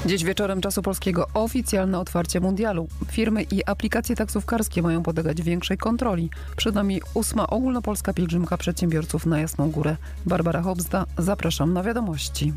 Dziś wieczorem czasu polskiego oficjalne otwarcie mundialu. Firmy i aplikacje taksówkarskie mają podlegać większej kontroli. Przed nami 8. ogólnopolska pielgrzymka przedsiębiorców na Jasną Górę. Barbara Hobzda, zapraszam na wiadomości.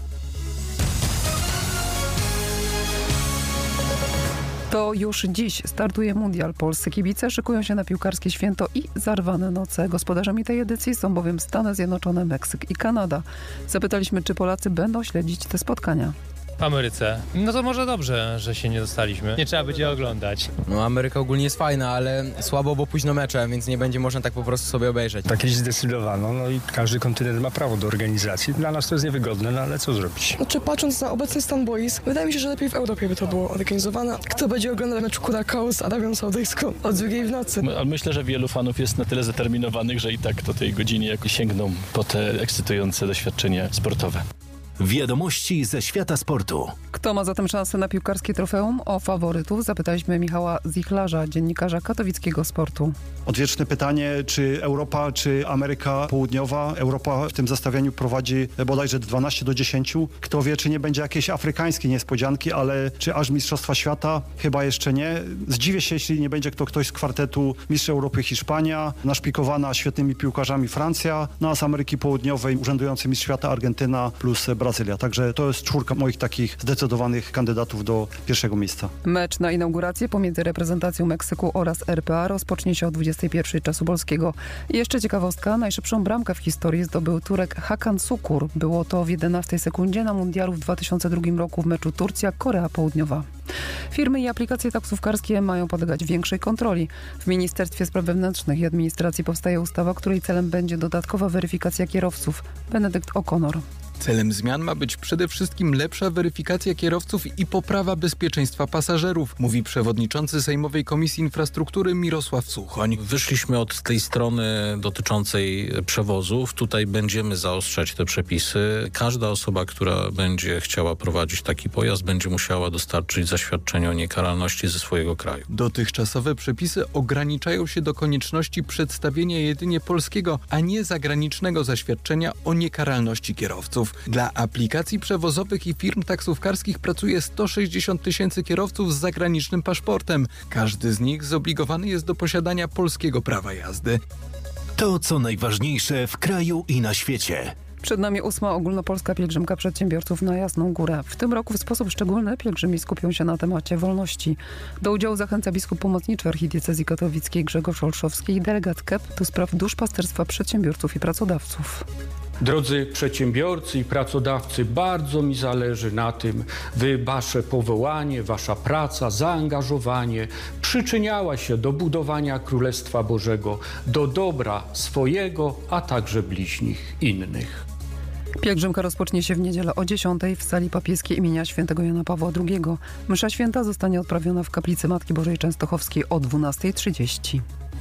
To już dziś startuje mundial. Polscy kibice szykują się na piłkarskie święto i zarwane noce. Gospodarzami tej edycji są bowiem Stany Zjednoczone, Meksyk i Kanada. Zapytaliśmy, czy Polacy będą śledzić te spotkania. W Ameryce. No to może dobrze, że się nie dostaliśmy. Nie trzeba będzie oglądać. No Ameryka ogólnie jest fajna, ale słabo, bo późno mecze, więc nie będzie można tak po prostu sobie obejrzeć. Tak kiedyś zdecydowano, no i każdy kontynent ma prawo do organizacji. Dla nas to jest niewygodne, no ale co zrobić? Znaczy patrząc na obecny stan boisk, wydaje mi się, że lepiej w Europie by to było organizowane. Kto będzie oglądał mecz Curacao z Arabią Saudyjską o 2 w nocy? Myślę, że wielu fanów jest na tyle zdeterminowanych, że i tak do tej godziny jakoś sięgną po te ekscytujące doświadczenia sportowe. Wiadomości ze świata sportu. Kto ma zatem szansę na piłkarskie trofeum? O faworytów zapytaliśmy Michała Zichlarza, dziennikarza katowickiego Sportu. Odwieczne pytanie, czy Europa, czy Ameryka Południowa. Europa w tym zestawieniu prowadzi bodajże 12-10. Kto wie, czy nie będzie jakiejś afrykańskiej niespodzianki, ale czy aż Mistrzostwa Świata? Chyba jeszcze nie. Zdziwię się, jeśli nie będzie ktoś z kwartetu Mistrz Europy Hiszpania, naszpikowana świetnymi piłkarzami Francja, no a z Ameryki Południowej urzędujący Mistrz Świata Argentyna plus Brazylia. Także to jest 4 moich takich zdecydowanych kandydatów do pierwszego miejsca. Mecz na inaugurację pomiędzy reprezentacją Meksyku oraz RPA rozpocznie się o 21 czasu polskiego. I jeszcze ciekawostka, najszybszą bramkę w historii zdobył Turek Hakan Sukur. Było to w 11 sekundzie na mundialu w 2002 roku w meczu Turcja-Korea Południowa. Firmy i aplikacje taksówkarskie mają podlegać większej kontroli. W Ministerstwie Spraw Wewnętrznych i Administracji powstaje ustawa, której celem będzie dodatkowa weryfikacja kierowców. Benedykt O'Connor. Celem zmian ma być przede wszystkim lepsza weryfikacja kierowców i poprawa bezpieczeństwa pasażerów, mówi przewodniczący Sejmowej Komisji Infrastruktury Mirosław Suchoń. Wyszliśmy od tej strony dotyczącej przewozów. Tutaj będziemy zaostrzać te przepisy. Każda osoba, która będzie chciała prowadzić taki pojazd, będzie musiała dostarczyć zaświadczenie o niekaralności ze swojego kraju. Dotychczasowe przepisy ograniczają się do konieczności przedstawienia jedynie polskiego, a nie zagranicznego zaświadczenia o niekaralności kierowców. Dla aplikacji przewozowych i firm taksówkarskich pracuje 160 000 kierowców z zagranicznym paszportem. Każdy z nich zobligowany jest do posiadania polskiego prawa jazdy. To, co najważniejsze w kraju i na świecie. Przed nami 8. ogólnopolska pielgrzymka przedsiębiorców na Jasną Górę. W tym roku w sposób szczególny pielgrzymi skupią się na temacie wolności. Do udziału zachęca biskup pomocniczy archidiecezji katowickiej Grzegorz Olszowski i delegat KEP do spraw duszpasterstwa przedsiębiorców i pracodawców. Drodzy przedsiębiorcy i pracodawcy, bardzo mi zależy na tym, by wasze powołanie, wasza praca, zaangażowanie przyczyniała się do budowania Królestwa Bożego, do dobra swojego, a także bliźnich innych. Pielgrzymka rozpocznie się w niedzielę o 10 w sali papieskiej imienia świętego Jana Pawła II. Msza święta zostanie odprawiona w kaplicy Matki Bożej Częstochowskiej o 12:30.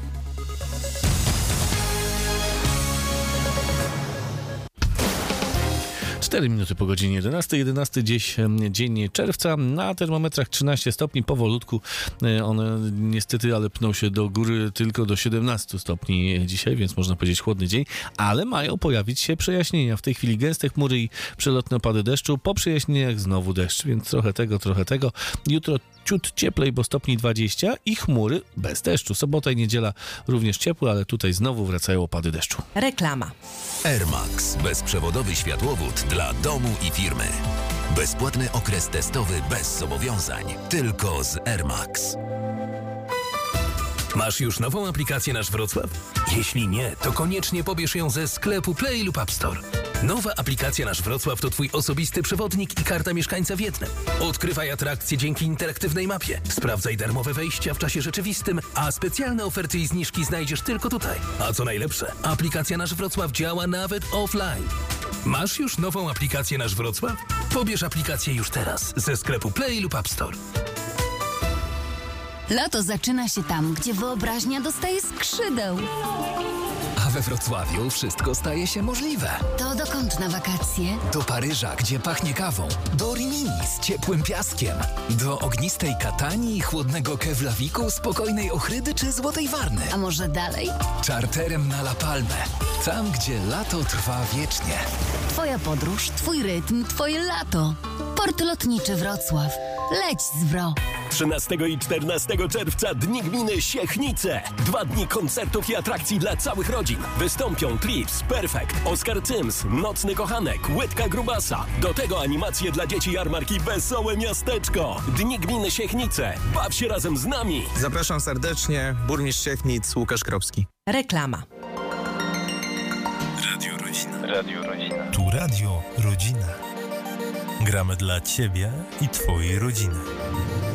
4 minuty po godzinie 11. 11 dziś dzień czerwca. Na termometrach 13 stopni. Powolutku one niestety, ale pną się do góry tylko do 17 stopni dzisiaj, więc można powiedzieć chłodny dzień. Ale mają pojawić się przejaśnienia. W tej chwili gęste chmury i przelotne opady deszczu. Po przejaśnieniach znowu deszcz, więc trochę tego. Jutro ciut cieplej, bo stopni 20 i chmury bez deszczu. Sobota i niedziela również ciepłe, ale tutaj znowu wracają opady deszczu. Reklama. Air Max. Bezprzewodowy światłowód dla domu i firmy. Bezpłatny okres testowy bez zobowiązań. Tylko z Air Max. Masz już nową aplikację Nasz Wrocław? Jeśli nie, to koniecznie pobierz ją ze sklepu Play lub App Store. Nowa aplikacja Nasz Wrocław to twój osobisty przewodnik i karta mieszkańca w jednym. Odkrywaj atrakcje dzięki interaktywnej mapie. Sprawdzaj darmowe wejścia w czasie rzeczywistym, a specjalne oferty i zniżki znajdziesz tylko tutaj. A co najlepsze, aplikacja Nasz Wrocław działa nawet offline. Masz już nową aplikację Nasz Wrocław? Pobierz aplikację już teraz ze sklepu Play lub App Store. Lato zaczyna się tam, gdzie wyobraźnia dostaje skrzydeł. A we Wrocławiu wszystko staje się możliwe. To dokąd na wakacje? Do Paryża, gdzie pachnie kawą. Do Rimini z ciepłym piaskiem. Do ognistej Katanii, chłodnego Keflaviku, spokojnej Ochrydy czy Złotej Warny. A może dalej? Czarterem na La Palmę. Tam, gdzie lato trwa wiecznie. Twoja podróż, twój rytm, twoje lato. Port Lotniczy Wrocław. Leć z WRO. 13 i 14 czerwca Dni Gminy Siechnice. 2 dni koncertów i atrakcji dla całych rodzin. Wystąpią Trips, Perfect, Oskar Cyms, Nocny Kochanek, Łydka Grubasa. Do tego animacje dla dzieci jarmarki Wesołe Miasteczko. Dni Gminy Siechnice. Baw się razem z nami. Zapraszam serdecznie. Burmistrz Siechnic Łukasz Kropski. Reklama. Radio Rodzina. Radio Rodzina. Tu Radio Rodzina. Gramy dla Ciebie i Twojej rodziny.